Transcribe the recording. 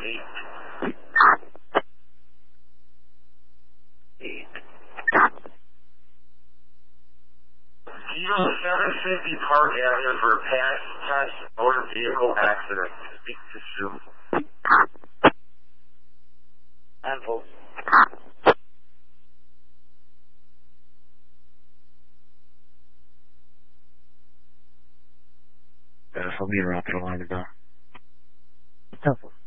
Do you know 750 Park Avenue for a past test motor vehicle accident? Speak to Sue. Handful. I'll be around for a line to go. Handful.